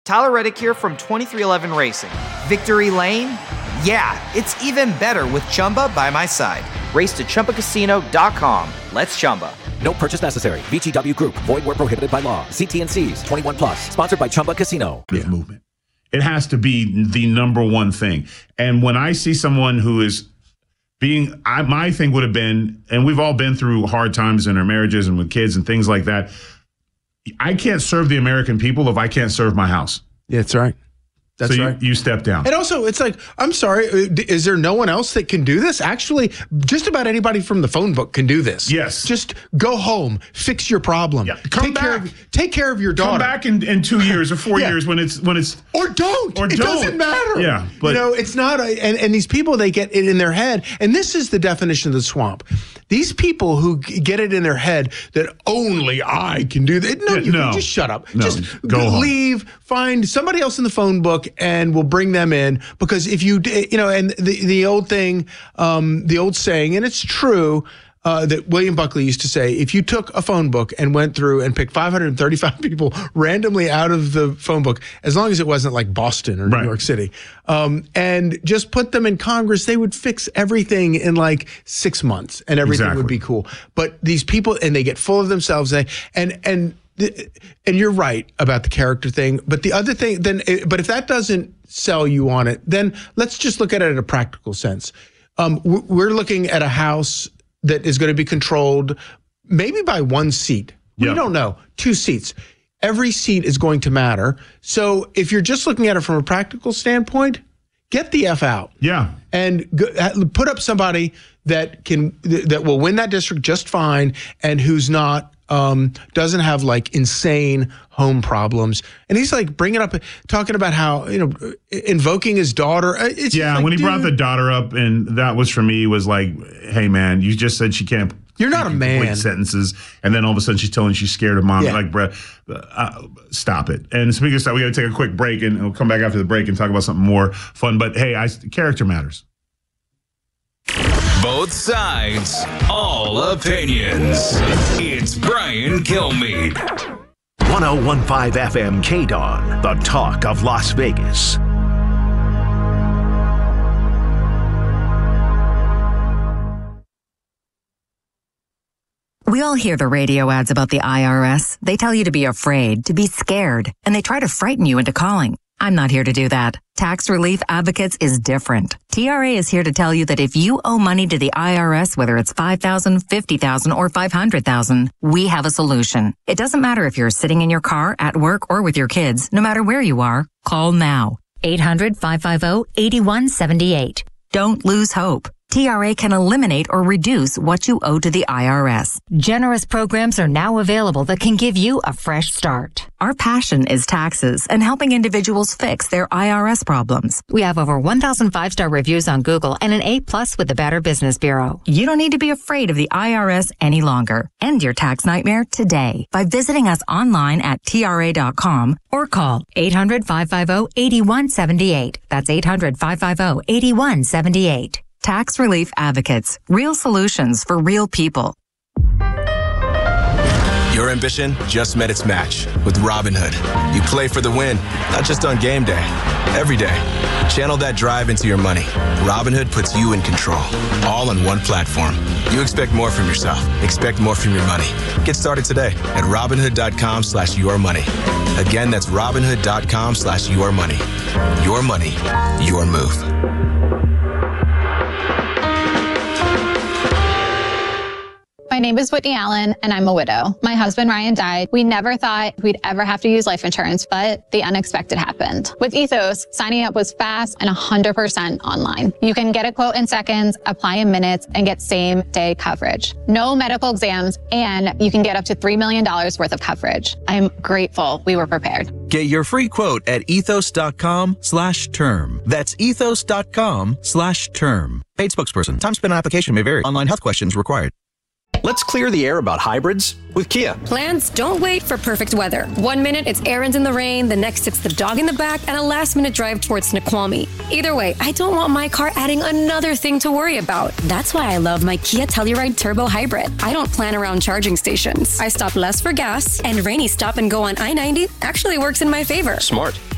Tyler Reddick here from 2311 Racing. Victory Lane? Yeah, it's even better with Chumba by my side. Race to ChumbaCasino.com. Let's Chumba. No purchase necessary. VGW Group. Void where prohibited by law. See T&Cs. 21 plus. Sponsored by Chumba Casino. Movement. It has to be the number one thing. And when I see someone who is my thing would have been, and we've all been through hard times in our marriages and with kids and things like that. I can't serve the American people if I can't serve my house. Yeah, that's right. That's right. You step down. And also, it's like, I'm sorry, is there no one else that can do this? Actually, just about anybody from the phone book can do this. Yes. Just go home, fix your problem. Yeah. Take care of your daughter. Come back in 2 years or 4 years when it's or don't. It doesn't matter. Yeah, but it's not. And these people, they get it in their head, and this is the definition of the swamp. These people who get it in their head that only I can do that. No, you can just shut up. No, just go leave. Find somebody else in the phone book, and we'll bring them in. Because if you and the old thing, the old saying, and it's true. That William Buckley used to say, if you took a phone book and went through and picked 535 people randomly out of the phone book, as long as it wasn't like Boston or New York City, and just put them in Congress, they would fix everything in like 6 months and everything would be cool. But these people, and they get full of themselves, and you're right about the character thing. But the other thing, but if that doesn't sell you on it, then let's just look at it in a practical sense. We're looking at a house that is going to be controlled maybe by one seat. We don't know. 2 seats. Every seat is going to matter. So if you're just looking at it from a practical standpoint, get the F out. Yeah. And put up somebody that will win that district just fine and who's not doesn't have like insane home problems. And he's like bringing up, talking about how, invoking his daughter. It's when he brought the daughter up, and that was for me was like, hey man, you just said she can't. You're not a man. Complete sentences, and then all of a sudden she's telling she's scared of mom. Yeah. Like, bruh, stop it. And speaking of stuff, we got to take a quick break, and we'll come back after the break and talk about something more fun. But hey, character matters. Both sides, all opinions. It's Brian Kilmeade. 101.5 FM KDON, the talk of Las Vegas. We all hear the radio ads about the IRS. They tell you to be afraid, to be scared, and they try to frighten you into calling. I'm not here to do that. Tax Relief Advocates is different. TRA is here to tell you that if you owe money to the IRS, whether it's $5,000, $50,000, or $500,000, we have a solution. It doesn't matter if you're sitting in your car, at work, or with your kids. No matter where you are, call now. 800-550-8178. Don't lose hope. TRA can eliminate or reduce what you owe to the IRS. Generous programs are now available that can give you a fresh start. Our passion is taxes and helping individuals fix their IRS problems. We have over 1,000 5-star reviews on Google and an A+ with the Better Business Bureau. You don't need to be afraid of the IRS any longer. End your tax nightmare today by visiting us online at TRA.com or call 800-550-8178. That's 800-550-8178. Tax Relief Advocates. Real solutions for real people. Your ambition just met its match with Robinhood. You play for the win, not just on game day, every day. Channel that drive into your money. Robinhood puts you in control, all on one platform. You expect more from yourself. Expect more from your money. Get started today at Robinhood.com/yourmoney. Again, that's Robinhood.com/yourmoney. Your money, your move. My name is Whitney Allen, and I'm a widow. My husband, Ryan, died. We never thought we'd ever have to use life insurance, but the unexpected happened. With Ethos, signing up was fast and 100% online. You can get a quote in seconds, apply in minutes, and get same-day coverage. No medical exams, and you can get up to $3 million worth of coverage. I'm grateful we were prepared. Get your free quote at ethos.com/term. That's ethos.com/term. Paid spokesperson. Time spent on application may vary. Online health questions required. Let's clear the air about hybrids with Kia. Plans don't wait for perfect weather. 1 minute it's errands in the rain, the next it's the dog in the back, and a last-minute drive towards Snoqualmie. Either way, I don't want my car adding another thing to worry about. That's why I love my Kia Telluride Turbo Hybrid. I don't plan around charging stations. I stop less for gas, and rainy stop and go on I-90 actually works in my favor. Smart.